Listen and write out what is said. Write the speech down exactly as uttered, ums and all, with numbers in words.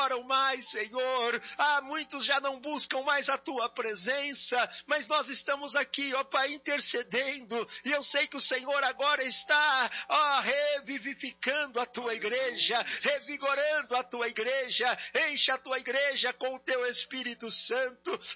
oram mais, Senhor. Ah, muitos já não buscam mais a tua presença, mas nós estamos aqui, ó Pai, intercedendo, e eu sei que o Senhor agora está, ó, revivificando a tua igreja, revigorando a tua igreja. Enche a tua igreja com o teu Espírito Santo,